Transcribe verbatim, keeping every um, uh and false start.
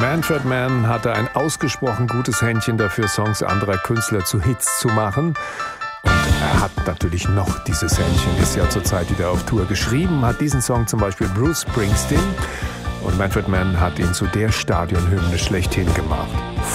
Manfred Mann hatte ein ausgesprochen gutes Händchen dafür, Songs anderer Künstler zu Hits zu machen. Und er hat natürlich noch dieses Händchen, ist ja zurzeit wieder auf Tour. Geschrieben hat diesen Song zum Beispiel Bruce Springsteen. Und Manfred Mann hat ihn zu der Stadionhymne schlechthin gemacht.